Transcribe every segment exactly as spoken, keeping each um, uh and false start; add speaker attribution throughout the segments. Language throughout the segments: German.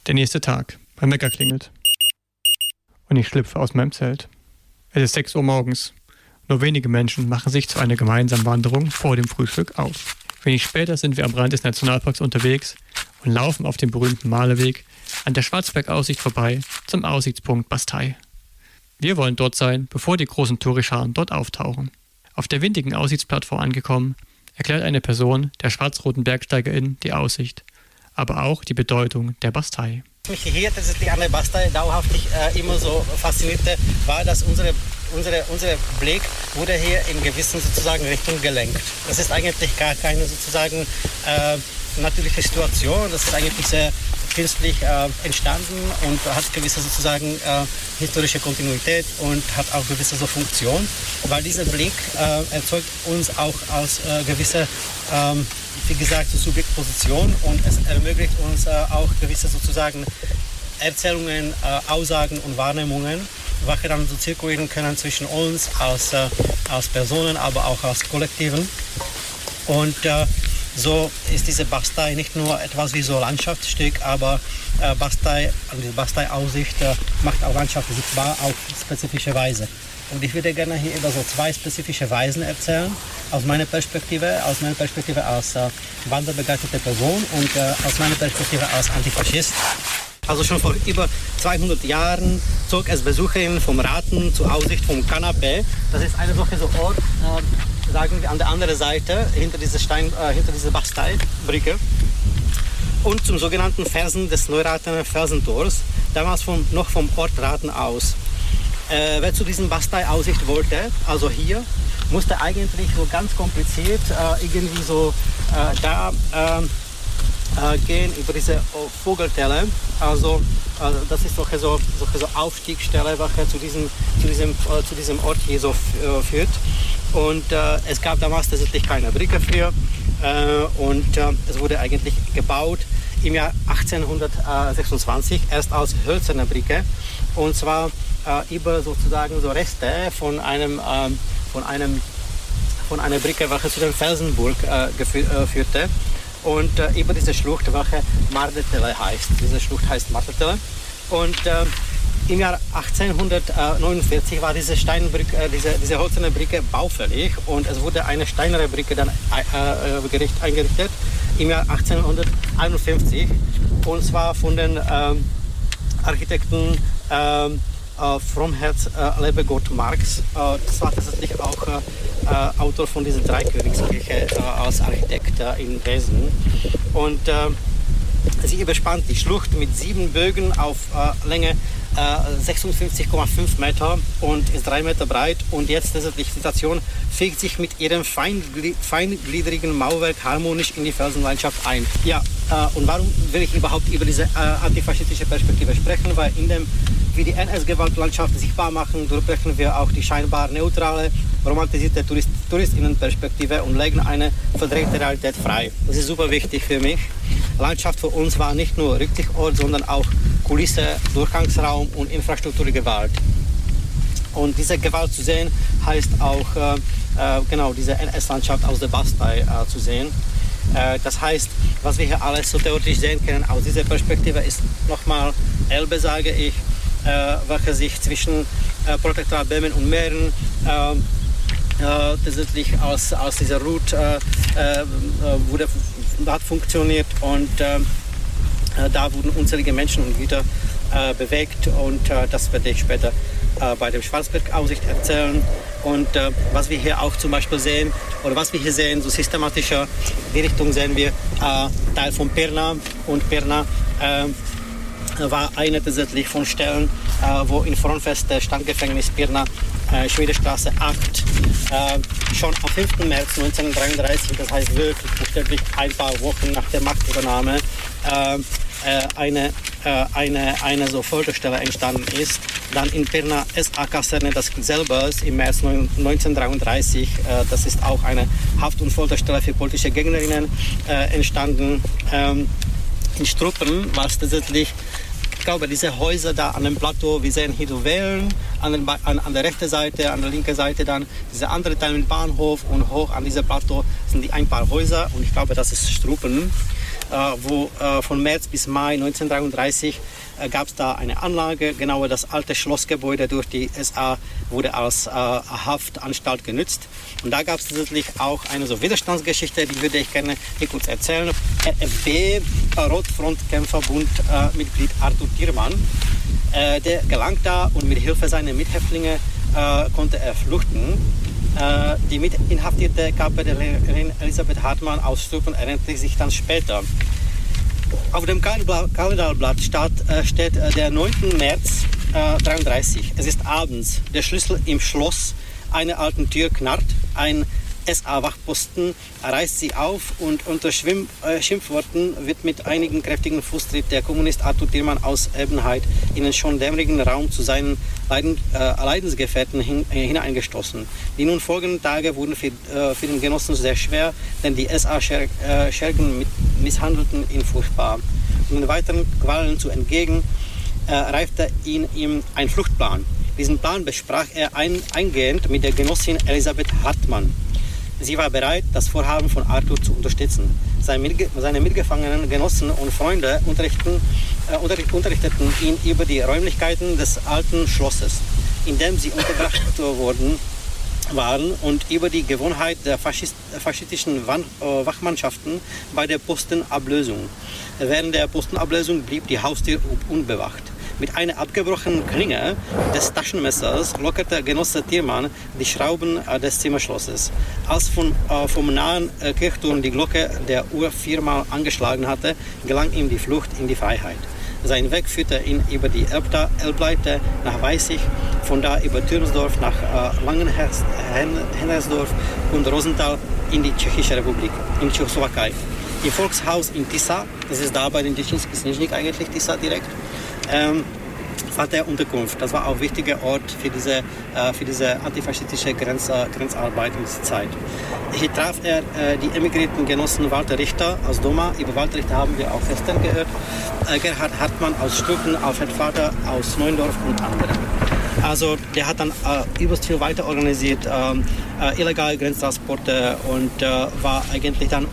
Speaker 1: Der nächste Tag. Mein Wecker klingelt. Und ich schlüpfe aus meinem Zelt. Es ist sechs Uhr morgens. Nur wenige Menschen machen sich zu einer gemeinsamen Wanderung vor dem Frühstück auf. Wenig später sind wir am Rand des Nationalparks unterwegs und laufen auf dem berühmten Maleweg an der Schwarzbergaussicht vorbei zum Aussichtspunkt Bastei. Wir wollen dort sein, bevor die großen Tourischaren dort auftauchen. Auf der windigen Aussichtsplattform angekommen, erklärt eine Person der schwarz-roten BergsteigerInnen die Aussicht, aber auch die Bedeutung der Bastei.
Speaker 2: Was mich hier tatsächlich an der Bastei dauerhaft äh, immer so faszinierte, war, dass unsere, unsere, unser Blick wurde hier in gewissen sozusagen Richtung gelenkt. Das ist eigentlich gar keine sozusagen äh, natürliche Situation, das ist eigentlich sehr künstlich äh, entstanden und hat gewisse sozusagen äh, historische Kontinuität und hat auch gewisse so Funktion, weil dieser Blick äh, erzeugt uns auch aus äh, gewisse ähm, wie gesagt, so Subjektposition und es ermöglicht uns äh, auch gewisse sozusagen Erzählungen, äh, Aussagen und Wahrnehmungen, welche dann so zirkulieren können zwischen uns als, äh, als Personen, aber auch als Kollektiven. Und äh, so ist diese Bastei nicht nur etwas wie so Landschaftsstück, aber äh, Bastei, also die Bastei-Aussicht äh, macht auch Landschaft sichtbar auf spezifische Weise. Und ich würde gerne hier über so zwei spezifische Weisen erzählen, aus meiner Perspektive, aus meiner Perspektive als äh, wanderbegeisterte Person und äh, aus meiner Perspektive als Antifaschist. Also schon vor über zweihundert Jahren zog es Besucherinnen vom Raten zur Aussicht vom Kanapee. Das ist eine solche so Ort, äh, sagen wir, an der anderen Seite, hinter dieser, Stein, äh, hinter dieser Bastei-Brücke. Und zum sogenannten Felsen des Neuratener Felsentors, damals vom, noch vom Ort Raten aus. Äh, wer zu diesem Bastei-Aussicht wollte, also hier, musste eigentlich so ganz kompliziert äh, irgendwie so äh, da äh, äh, gehen über diese Vogeltelle. Also äh, das ist solche so, solche so Aufstiegsstelle, welche zu diesem, zu diesem, äh, zu diesem Ort hier so äh, führt. Und äh, es gab damals tatsächlich keine Brücke für äh, und äh, es wurde eigentlich gebaut im Jahr achtzehnhundertsechsundzwanzig, erst als hölzerne Brücke. Und zwar äh, über sozusagen so Reste von einem, äh, von einem, von einer Brücke, welche zu der Felsenburg äh, gefü- äh, führte. Und äh, über diese Schlucht, welche Martetele heißt. Diese Schlucht heißt Martetele. Und äh, im Jahr achtzehnhundertneunundvierzig war diese, Steinbrücke, äh, diese, diese hölzerne Brücke baufällig und es wurde eine steinerne Brücke dann äh, äh, eingerichtet im Jahr achtzehnhunderteinundfünfzig. Und zwar von den äh, Architekten äh, Uh, Fromherz uh, Lebegott Marx. Uh, das war tatsächlich auch uh, uh, Autor von dieser Dreikönigskirche uh, als Architekt uh, in Dresden. Und uh, sie überspannt die Schlucht mit sieben Bögen auf uh, Länge uh, sechsundfünfzig Komma fünf Meter und ist drei Meter breit. Und jetzt tatsächlich die Station fügt sich mit ihrem feingli- feingliedrigen Mauerwerk harmonisch in die Felsenlandschaft ein. Ja, uh, und warum will ich überhaupt über diese uh, antifaschistische Perspektive sprechen? Weil in dem wie die N S-Gewaltlandschaft sichtbar machen, durchbrechen wir auch die scheinbar neutrale, romantisierte Tourist- Touristinnenperspektive und legen eine verdrehte Realität frei. Das ist super wichtig für mich. Landschaft für uns war nicht nur Rückzugsort, sondern auch Kulisse, Durchgangsraum und Infrastrukturgewalt. Und diese Gewalt zu sehen, heißt auch äh, äh, genau diese N S-Landschaft aus der Bastei äh, zu sehen. Äh, das heißt, was wir hier alles so theoretisch sehen können aus dieser Perspektive ist nochmal Elbe, sage ich, Äh, welche sich zwischen äh, Protektorat Böhmen und Mähren äh, äh, tatsächlich als, als dieser Route äh, äh, wurde, hat funktioniert und äh, da wurden unzählige Menschen und Güter äh, bewegt und äh, das werde ich später äh, bei dem Schwarzberg-Aussicht erzählen. Und äh, was wir hier auch zum Beispiel sehen, oder was wir hier sehen, so systematischer die Richtung sehen wir äh, Teil von Pirna und Pirna äh, war eine tatsächlich von Stellen, äh, wo in Frauenfest der Standgefängnis Pirna, äh, Schwedestraße acht, äh, schon am fünften März neunzehnhundertdreiunddreißig, das heißt wirklich buchstäblich ein paar Wochen nach der Machtübernahme, äh, äh, eine, äh, eine, eine so Folterstelle entstanden ist. Dann in Pirna S A-Kaserne, das selber ist im März neunzehnhundertdreiunddreißig, äh, das ist auch eine Haft- und Folterstelle für politische Gegnerinnen äh, entstanden. Ähm, in Struppen war es tatsächlich, ich glaube, diese Häuser da an dem Plateau, wir sehen hier so Wellen, an, den, an, an der rechten Seite, an der linken Seite dann diese andere Teil mit Bahnhof und hoch an diesem Plateau sind die ein paar Häuser und ich glaube, das ist Struppen. wo von März bis Mai neunzehnhundertdreiunddreißig gab es da eine Anlage, genauer das alte Schlossgebäude durch die S A wurde als äh, Haftanstalt genutzt. Und da gab es tatsächlich auch eine so Widerstandsgeschichte, die würde ich gerne hier kurz erzählen. R F B, Rotfrontkämpferbund, äh, Mitglied Arthur Thiermann, äh, der gelang da und mit Hilfe seiner Mithäftlinge äh, konnte er flüchten. Äh, die mitinhaftierte Kapellanerin Elisabeth Hartmann aus Stupen erinnerte sich dann später. Auf dem Kalenderblatt steht, äh, steht äh, der neunten März neunzehnhundertdreiunddreißig. Es ist abends. Der Schlüssel im Schloss einer alten Tür knarrt. Ein S A-Wachposten reißt sie auf und unter Schwimm, äh, Schimpfworten wird mit einigen kräftigen Fußtritt der Kommunist Arthur Thiermann aus Ebenheit in den schon dämmerigen Raum zu seinen Leiden, äh, Leidensgefährten hin, äh, hineingestoßen. Die nun folgenden Tage wurden für, äh, für den Genossen sehr schwer, denn die S A-Schergen äh, misshandelten ihn furchtbar. Um den weiteren Qualen zu entgegen, äh, reifte ihn ihm ein Fluchtplan. Diesen Plan besprach er ein, eingehend mit der Genossin Elisabeth Hartmann. Sie war bereit, das Vorhaben von Arthur zu unterstützen. Seine, seine mitgefangenen Genossen und Freunde unterrichteten, äh, unterrichteten ihn über die Räumlichkeiten des alten Schlosses, in dem sie untergebracht worden waren, und über die Gewohnheit der Faschist, faschistischen Wan, äh, Wachmannschaften bei der Postenablösung. Während der Postenablösung blieb die Haustür unbewacht. Mit einer abgebrochenen Klinge des Taschenmessers lockerte Genosse Thiermann die Schrauben des Zimmerschlosses. Als von, äh, vom nahen äh, Kirchturm die Glocke der Uhr viermal angeschlagen hatte, gelang ihm die Flucht in die Freiheit. Sein Weg führte ihn über die Elbleite nach Weißig, von da über Türmsdorf nach äh, Langenhennersdorf und Rosenthal in die Tschechische Republik, in die Tschechoslowakei. Im Volkshaus in Tisa, das ist da bei den Děčínský eigentlich, Tisa direkt, ähm, fand er Unterkunft. Das war auch ein wichtiger Ort für diese, äh, für diese antifaschistische Grenz, äh, Grenzarbeit in dieser Zeit. Hier traf er äh, die emigrierten Genossen Walter Richter aus Doma. Über Walter Richter haben wir auch gestern gehört. Äh, Gerhard Hartmann aus Stupen, Alfred Vater aus Neundorf und andere. Also der hat dann äh, übelst viel weiter organisiert, äh, äh, illegale Grenztransporte, und äh, war eigentlich dann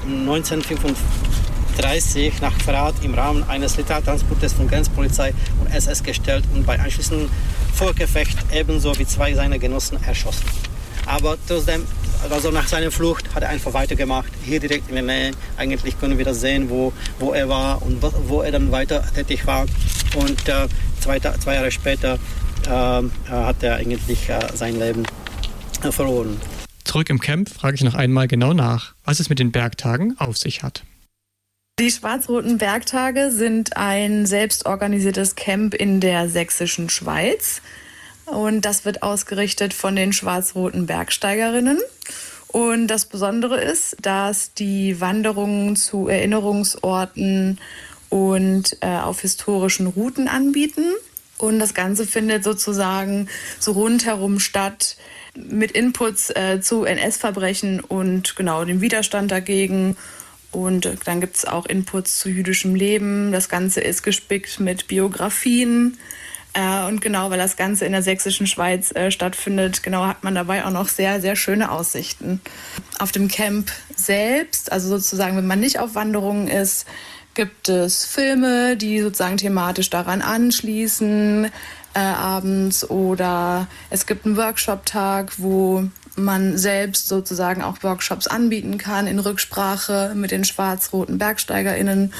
Speaker 2: neunzehnhundertfünfunddreißig nach Verrat im Rahmen eines Literaltransportes von Grenzpolizei und S S gestellt und bei anschließendem Vorgefecht ebenso wie zwei seiner Genossen erschossen. Aber trotzdem, also nach seiner Flucht hat er einfach weitergemacht, hier direkt in der Nähe. Eigentlich können wir das sehen, wo, wo er war und wo, wo er dann weiter tätig war. Und äh, zwei, zwei Jahre später äh, hat er eigentlich äh, sein Leben äh, verloren.
Speaker 1: Zurück im Camp frage ich noch einmal genau nach, was es mit den Bergtagen auf sich hat.
Speaker 3: Die Schwarz-Roten Bergtage sind ein selbstorganisiertes Camp in der sächsischen Schweiz. Und das wird ausgerichtet von den Schwarz-Roten Bergsteigerinnen. Und das Besondere ist, dass die Wanderungen zu Erinnerungsorten und äh, auf historischen Routen anbieten. Und das Ganze findet sozusagen so rundherum statt mit Inputs äh, zu N S-Verbrechen und genau dem Widerstand dagegen. Und dann gibt es auch Inputs zu jüdischem Leben. Das Ganze ist gespickt mit Biografien. Äh, und genau, weil das Ganze in der sächsischen Schweiz äh, stattfindet, genau, hat man dabei auch noch sehr, sehr schöne Aussichten. Auf dem Camp selbst, also sozusagen, wenn man nicht auf Wanderungen ist, gibt es Filme, die sozusagen thematisch daran anschließen, äh, abends, oder es gibt einen Workshop-Tag, wo man selbst sozusagen auch Workshops anbieten kann in Rücksprache mit den schwarz-roten BergsteigerInnen.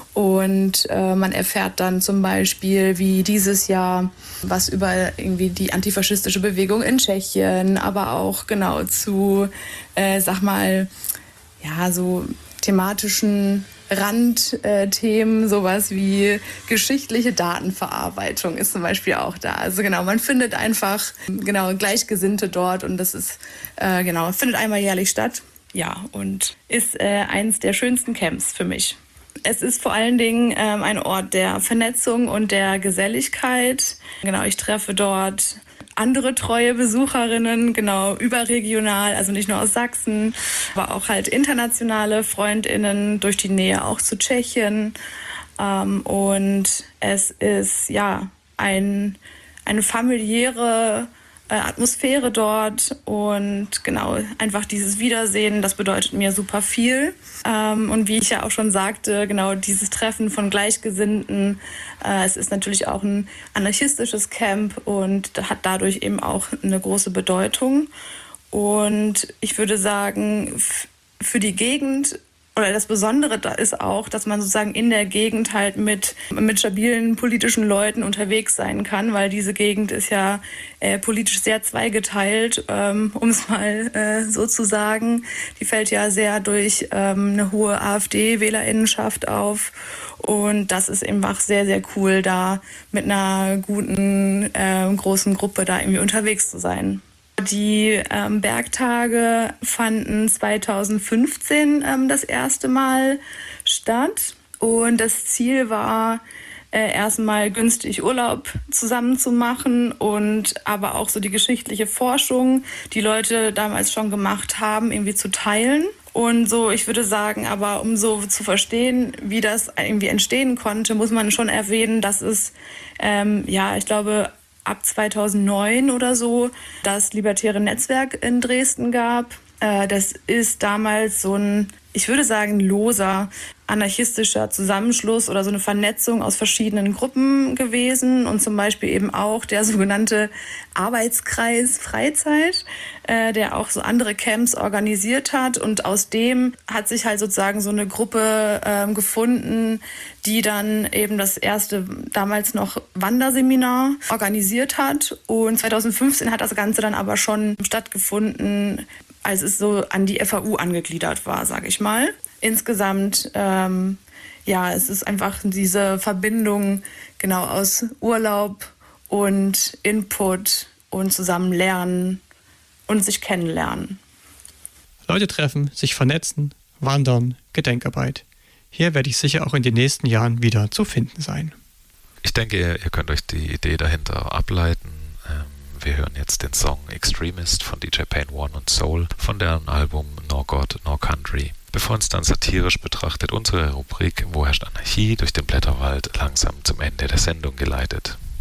Speaker 3: Und äh, man erfährt dann zum Beispiel, wie dieses Jahr was über irgendwie die antifaschistische Bewegung in Tschechien, aber auch genau zu, äh, sag mal, ja, so thematischen Randthemen, sowas wie geschichtliche Datenverarbeitung ist zum Beispiel auch da. Also genau, man findet einfach genau Gleichgesinnte dort, und das ist äh, genau findet einmal jährlich statt. Ja, und ist äh, eins der schönsten Camps für mich. Es ist vor allen Dingen ähm, ein Ort der Vernetzung und der Geselligkeit. Genau, ich treffe dort andere treue Besucherinnen, genau, überregional, also nicht nur aus Sachsen, aber auch halt internationale FreundInnen durch die Nähe auch zu Tschechien. Ähm, und es ist, ja, ein, eine familiäre äh, Atmosphäre dort und genau, einfach dieses Wiedersehen, das bedeutet mir super viel. Ähm, und wie ich ja auch schon sagte, genau dieses Treffen von Gleichgesinnten, äh, es ist natürlich auch ein anarchistisches Camp und hat dadurch eben auch eine große Bedeutung. Und ich würde sagen, f- für die Gegend, oder das Besondere da ist auch, dass man sozusagen in der Gegend halt mit, mit stabilen politischen Leuten unterwegs sein kann, weil diese Gegend ist ja äh, politisch sehr zweigeteilt, ähm, um es mal äh, so zu sagen. Die fällt ja sehr durch ähm, eine hohe AfD-WählerInnenschaft auf. Und das ist eben auch sehr, sehr cool, da mit einer guten, äh, großen Gruppe da irgendwie unterwegs zu sein. Die ähm, Bergtage fanden zweitausendfünfzehn ähm, das erste Mal statt und das Ziel war, äh, erstmal günstig Urlaub zusammen zu machen und aber auch so die geschichtliche Forschung, die Leute damals schon gemacht haben, irgendwie zu teilen. Und so, ich würde sagen, aber um so zu verstehen, wie das irgendwie entstehen konnte, muss man schon erwähnen, dass es, ähm, ja, ich glaube, ab zweitausendneun oder so das Libertäre Netzwerk in Dresden gab. Äh, das ist damals so ein, ich würde sagen, loser anarchistischer Zusammenschluss oder so eine Vernetzung aus verschiedenen Gruppen gewesen und zum Beispiel eben auch der sogenannte Arbeitskreis Freizeit, äh, der auch so andere Camps organisiert hat und aus dem hat sich halt sozusagen so eine Gruppe äh, gefunden, die dann eben das erste damals noch Wanderseminar organisiert hat und zweitausendfünfzehn hat das Ganze dann aber schon stattgefunden, als es so an die F A U angegliedert war, sage ich mal. Insgesamt, ähm, ja, es ist einfach diese Verbindung genau aus Urlaub und Input und zusammen lernen und sich kennenlernen.
Speaker 1: Leute treffen, sich vernetzen, wandern, Gedenkarbeit. Hier werde ich sicher auch in den nächsten Jahren wieder zu finden sein.
Speaker 4: Ich denke, ihr, ihr könnt euch die Idee dahinter ableiten. Ähm, wir hören jetzt den Song Extremist von D J Pain One und Soul von deren Album Nor God, Nor Country. Bevor uns dann satirisch betrachtet unsere Rubrik Wo herrscht Anarchie durch den Blätterwald langsam zum Ende der Sendung geleitet.